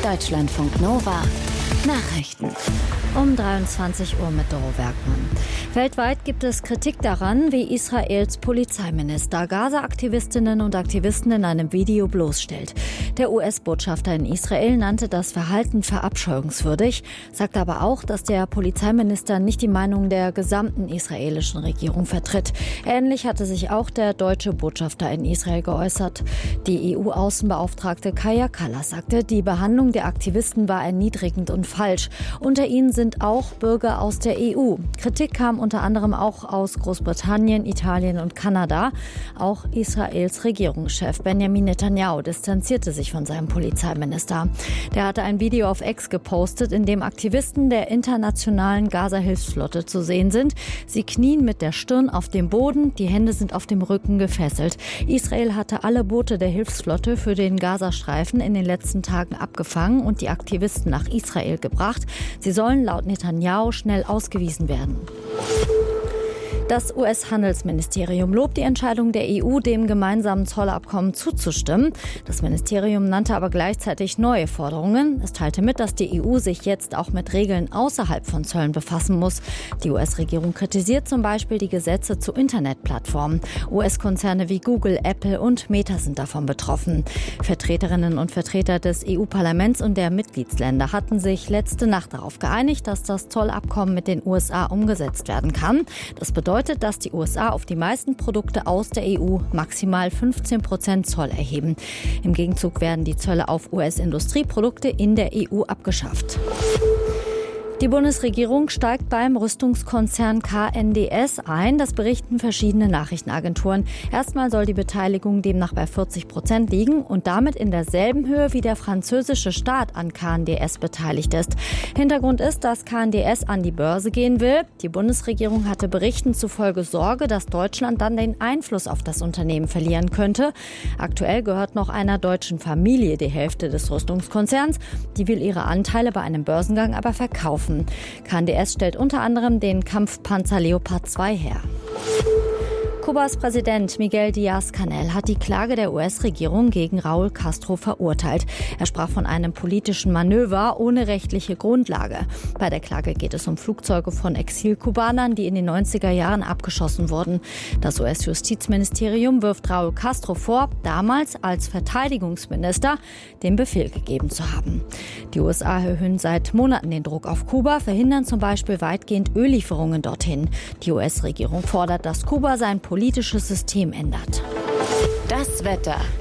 Deutschlandfunk Nova Nachrichten. Um 23 Uhr mit Doro Werkmann. Weltweit gibt es Kritik daran, wie Israels Polizeiminister Gaza-Aktivistinnen und Aktivisten in einem Video bloßstellt. Der US-Botschafter in Israel nannte das Verhalten verabscheuungswürdig, sagt aber auch, dass der Polizeiminister nicht die Meinung der gesamten israelischen Regierung vertritt. Ähnlich hatte sich auch der deutsche Botschafter in Israel geäußert. Die EU-Außenbeauftragte Kaja Kallas sagte, die Behandlung der Aktivisten war erniedrigend und falsch. Unter ihnen sind auch Bürger aus der EU. Kritik kam unter anderem auch aus Großbritannien, Italien und Kanada. Auch Israels Regierungschef Benjamin Netanyahu distanzierte sich von seinem Polizeiminister. Der hatte ein Video auf X gepostet, in dem Aktivisten der internationalen Gaza-Hilfsflotte zu sehen sind. Sie knien mit der Stirn auf dem Boden, die Hände sind auf dem Rücken gefesselt. Israel hatte alle Boote der Hilfsflotte für den Gazastreifen in den letzten Tagen abgefangen und die Aktivisten nach Israel gebracht. Sie sollen laut Netanyahu schnell ausgewiesen werden. Das US-Handelsministerium lobt die Entscheidung der EU, dem gemeinsamen Zollabkommen zuzustimmen. Das Ministerium nannte aber gleichzeitig neue Forderungen. Es teilte mit, dass die EU sich jetzt auch mit Regeln außerhalb von Zöllen befassen muss. Die US-Regierung kritisiert zum Beispiel die Gesetze zu Internetplattformen. US-Konzerne wie Google, Apple und Meta sind davon betroffen. Vertreterinnen und Vertreter des EU-Parlaments und der Mitgliedsländer hatten sich letzte Nacht darauf geeinigt, dass das Zollabkommen mit den USA umgesetzt werden kann. Das bedeutet, dass die USA auf die meisten Produkte aus der EU maximal 15% Zoll erheben. Im Gegenzug werden die Zölle auf US-Industrieprodukte in der EU abgeschafft. Die Bundesregierung steigt beim Rüstungskonzern KNDS ein. Das berichten verschiedene Nachrichtenagenturen. Erstmal soll die Beteiligung demnach bei 40% liegen und damit in derselben Höhe wie der französische Staat an KNDS beteiligt ist. Hintergrund ist, dass KNDS an die Börse gehen will. Die Bundesregierung hatte Berichten zufolge Sorge, dass Deutschland dann den Einfluss auf das Unternehmen verlieren könnte. Aktuell gehört noch einer deutschen Familie die Hälfte des Rüstungskonzerns. Die will ihre Anteile bei einem Börsengang aber verkaufen. KNDS stellt unter anderem den Kampfpanzer Leopard 2 her. Kubas Präsident Miguel Díaz-Canel hat die Klage der US-Regierung gegen Raúl Castro verurteilt. Er sprach von einem politischen Manöver ohne rechtliche Grundlage. Bei der Klage geht es um Flugzeuge von Exilkubanern, die in den 90er Jahren abgeschossen wurden. Das US-Justizministerium wirft Raúl Castro vor, damals als Verteidigungsminister den Befehl gegeben zu haben. Die USA erhöhen seit Monaten den Druck auf Kuba, verhindern zum Beispiel weitgehend Öllieferungen dorthin. Die US-Regierung fordert, dass Kuba sein politisches System ändert. Das Wetter.